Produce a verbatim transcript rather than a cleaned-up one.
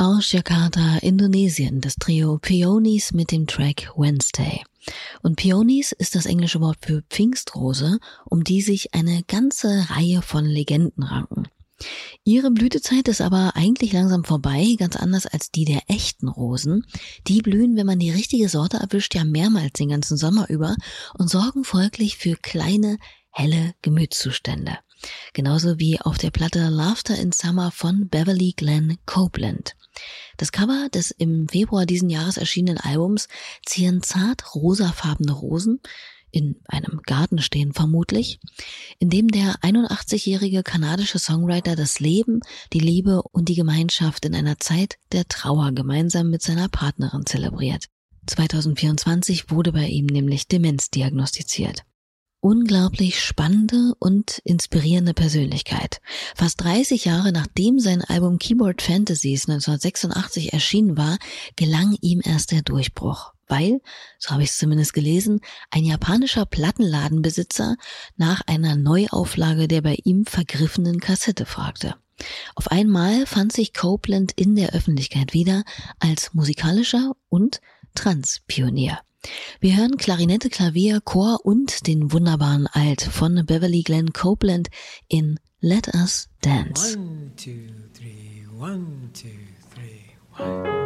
Aus Jakarta, Indonesien, das Trio Peonies mit dem Track Wednesday. Und Peonies ist das englische Wort für Pfingstrose, um die sich eine ganze Reihe von Legenden ranken. Ihre Blütezeit ist aber eigentlich langsam vorbei, ganz anders als die der echten Rosen. Die blühen, wenn man die richtige Sorte erwischt, ja mehrmals den ganzen Sommer über und sorgen folglich für kleine, helle Gemütszustände. Genauso wie auf der Platte Laughter in Summer von Beverly Glenn Copeland. Das Cover des im Februar diesen Jahres erschienenen Albums zieren zart rosafarbene Rosen, in einem Garten stehen vermutlich, in dem der einundachtzigjährige kanadische Songwriter das Leben, die Liebe und die Gemeinschaft in einer Zeit der Trauer gemeinsam mit seiner Partnerin zelebriert. zweitausendvierundzwanzig wurde bei ihm nämlich Demenz diagnostiziert. Unglaublich spannende und inspirierende Persönlichkeit. Fast dreißig Jahre nachdem sein Album Keyboard Fantasies neunzehnhundertsechsundachtzig erschienen war, gelang ihm erst der Durchbruch, weil, so habe ich es zumindest gelesen, ein japanischer Plattenladenbesitzer nach einer Neuauflage der bei ihm vergriffenen Kassette fragte. Auf einmal fand sich Copeland in der Öffentlichkeit wieder als musikalischer und Trans-Pionier. Wir hören Klarinette, Klavier, Chor und den wunderbaren Alt von Beverly Glenn Copeland in Let Us Dance. One, two, three, one, two, three, one.